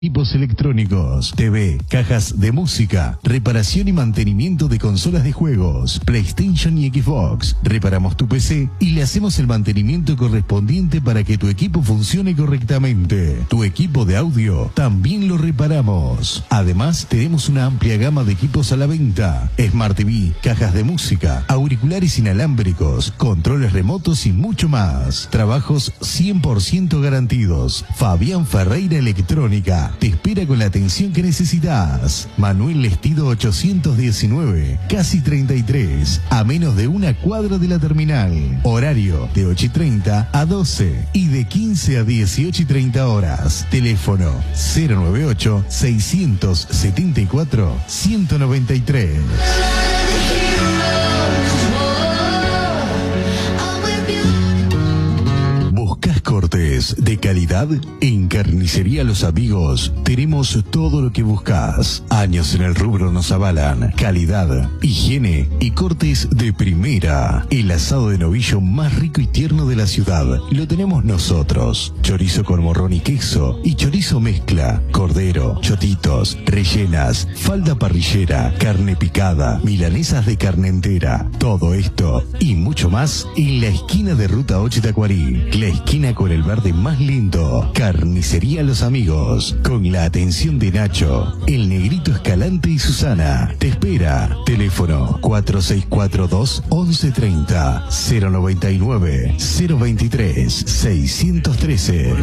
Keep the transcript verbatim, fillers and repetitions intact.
Equipos electrónicos, T V, cajas de música, reparación y mantenimiento de consolas de juegos, PlayStation y Xbox. Reparamos tu P C y le hacemos el mantenimiento correspondiente para que tu equipo funcione correctamente. Tu equipo de audio también lo reparamos. Además, tenemos una amplia gama de equipos a la venta: Smart T V, cajas de música, auriculares inalámbricos, controles remotos y mucho más. Trabajos cien por ciento garantidos. Fabián Ferreira Electrónica te espera con la atención que necesitas. Manuel Lestido ochocientos diecinueve, casi treinta y tres, a menos de una cuadra de la terminal. Horario de ocho y treinta a doce y de quince a dieciocho y treinta horas. Teléfono cero noventa y ocho, seiscientos setenta y cuatro, ciento noventa y tres. Cortes de calidad en Carnicería Los Amigos. Tenemos todo lo que buscas. Años en el rubro nos avalan. Calidad, higiene y cortes de primera. El asado de novillo más rico y tierno de la ciudad lo tenemos nosotros. Chorizo con morrón y queso y chorizo mezcla. Cordero, chotitos, rellenas, falda parrillera, carne picada, milanesas de carne entera. Todo esto y mucho más en la esquina de Ruta ocho de Tacuarí. La esquina con el verde más lindo. Carnicería Los Amigos, con la atención de Nacho, el Negrito Escalante y Susana. Te espera. Teléfono cuatro seis cuatro dos, once treinta, cero noventa y nueve, cero veintitrés, seiscientos trece.